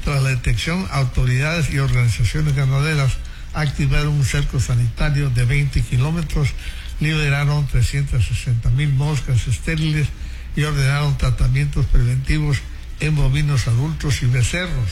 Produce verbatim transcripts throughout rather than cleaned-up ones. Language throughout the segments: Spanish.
Tras la detección, autoridades y organizaciones ganaderas activaron un cerco sanitario de veinte kilómetros, liberaron trescientas sesenta mil moscas estériles y ordenaron tratamientos preventivos en bovinos adultos y becerros.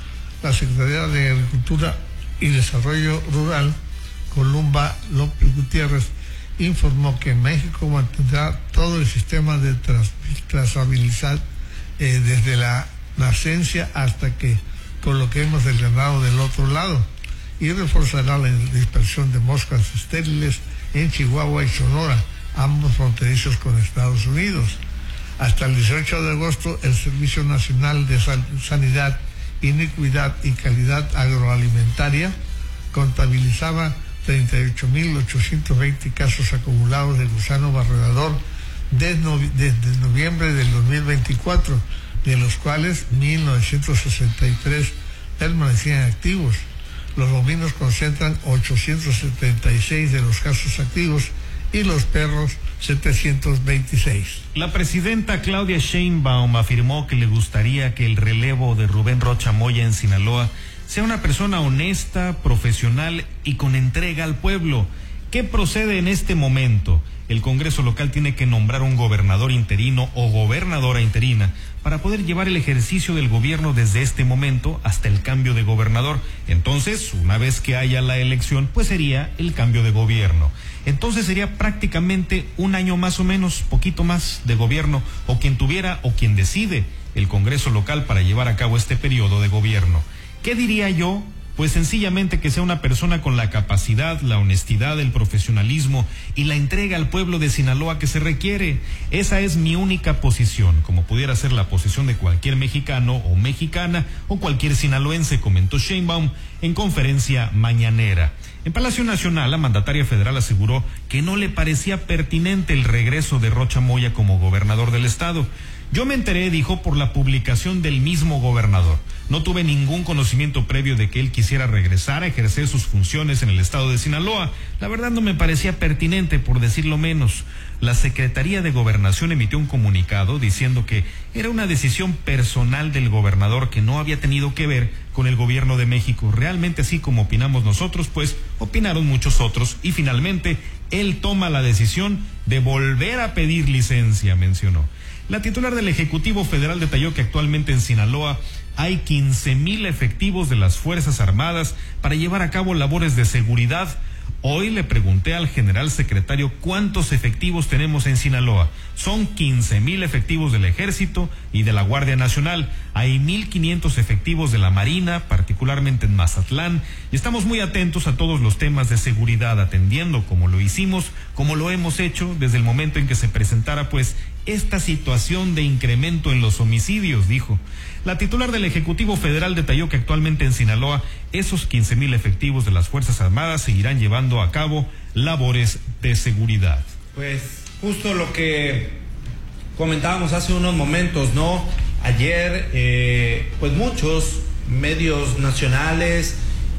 La Secretaría de Agricultura y Desarrollo Rural, Columba López Gutiérrez, informó que México mantendrá todo el sistema de tras, trazabilidad eh, desde la nacencia hasta que coloquemos el ganado del otro lado, y reforzará la dispersión de moscas estériles en Chihuahua y Sonora, ambos fronterizos con Estados Unidos. Hasta el dieciocho de agosto, el Servicio Nacional de Sanidad, Iniquidad y Calidad Agroalimentaria contabilizaba treinta y ocho mil ochocientos veinte casos acumulados de gusano barredador desde, novi- desde noviembre del dos mil veinticuatro, de los cuales mil novecientos sesenta y tres permanecían activos. Los bovinos concentran ochocientos setenta y seis de los casos activos y los perros setecientos veintiséis. La presidenta Claudia Sheinbaum afirmó que le gustaría que el relevo de Rubén Rocha Moya en Sinaloa sea una persona honesta, profesional y con entrega al pueblo. ¿Qué procede en este momento? El Congreso local tiene que nombrar un gobernador interino o gobernadora interina para poder llevar el ejercicio del gobierno desde este momento hasta el cambio de gobernador. Entonces, una vez que haya la elección, pues sería el cambio de gobierno. Entonces sería prácticamente un año más o menos, poquito más de gobierno, o quien tuviera o quien decide el Congreso local para llevar a cabo este periodo de gobierno. ¿Qué diría yo? Pues sencillamente que sea una persona con la capacidad, la honestidad, el profesionalismo y la entrega al pueblo de Sinaloa que se requiere. Esa es mi única posición, como pudiera ser la posición de cualquier mexicano o mexicana o cualquier sinaloense, comentó Sheinbaum en conferencia mañanera. En Palacio Nacional, la mandataria federal aseguró que no le parecía pertinente el regreso de Rocha Moya como gobernador del estado. Yo me enteré, dijo, por la publicación del mismo gobernador. No tuve ningún conocimiento previo de que él quisiera regresar a ejercer sus funciones en el estado de Sinaloa. La verdad no me parecía pertinente, por decirlo menos. La Secretaría de Gobernación emitió un comunicado diciendo que era una decisión personal del gobernador que no había tenido que ver con el gobierno de México. Realmente, así como opinamos nosotros, pues opinaron muchos otros y finalmente él toma la decisión de volver a pedir licencia, mencionó. La titular del Ejecutivo Federal detalló que actualmente en Sinaloa hay quince mil efectivos de las Fuerzas Armadas para llevar a cabo labores de seguridad. Hoy le pregunté al general secretario cuántos efectivos tenemos en Sinaloa. Son quince mil efectivos del Ejército y de la Guardia Nacional. Hay mil quinientos efectivos de la Marina, particularmente en Mazatlán, y estamos muy atentos a todos los temas de seguridad, atendiendo como lo hicimos, como lo hemos hecho desde el momento en que se presentara pues esta situación de incremento en los homicidios, dijo. La titular del Ejecutivo Federal detalló que actualmente en Sinaloa esos quince mil efectivos de las Fuerzas Armadas seguirán llevando a cabo labores de seguridad. Pues justo lo que comentábamos hace unos momentos, ¿no? Ayer, eh, pues muchos medios nacionales,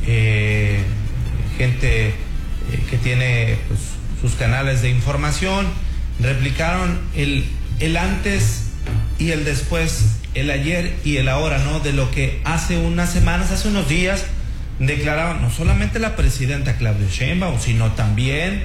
eh, gente eh, que tiene pues, sus canales de información, replicaron el, el antes y el después, el ayer y el ahora, ¿no? De lo que hace unas semanas, hace unos días, declaraban no solamente la presidenta Claudia Sheinbaum, sino también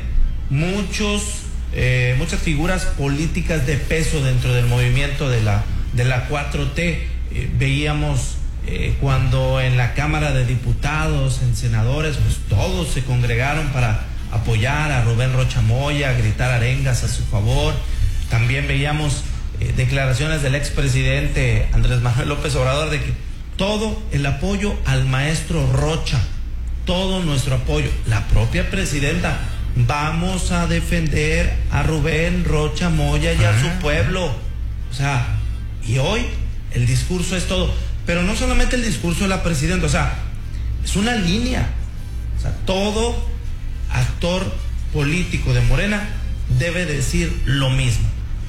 muchos, eh, muchas figuras políticas de peso dentro del movimiento de la, de la cuatro T. Eh, veíamos eh, cuando en la Cámara de Diputados, en senadores, pues todos se congregaron para apoyar a Rubén Rocha Moya, gritar arengas a su favor. También veíamos eh, declaraciones del expresidente Andrés Manuel López Obrador de que todo el apoyo al maestro Rocha, todo nuestro apoyo. La propia presidenta, vamos a defender a Rubén Rocha Moya y a su pueblo. O sea, y hoy el discurso es todo. Pero no solamente el discurso de la presidenta, o sea, es una línea. O sea, todo actor político de Morena debe decir lo mismo.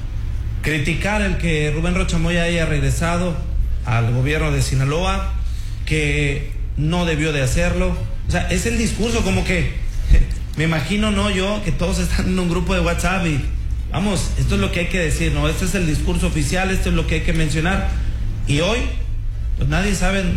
Criticar el que Rubén Rocha Moya haya regresado al gobierno de Sinaloa, que no debió de hacerlo. O sea, es el discurso como que, me imagino, no yo, que todos están en un grupo de WhatsApp y vamos, esto es lo que hay que decir, no, este es el discurso oficial, esto es lo que hay que mencionar. Y hoy, pues nadie sabe